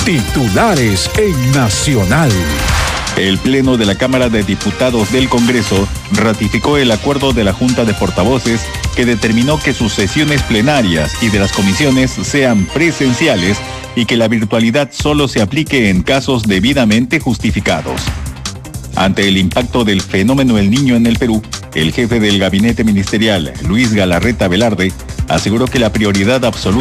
Titulares en Nacional. El Pleno de la Cámara de Diputados del Congreso ratificó el acuerdo de la Junta de Portavoces que determinó que sus sesiones plenarias y de las comisiones sean presenciales y que la virtualidad solo se aplique en casos debidamente justificados. Ante el impacto del fenómeno El Niño en el Perú, el jefe del gabinete ministerial, Luis Galarreta Velarde, aseguró que la prioridad absoluta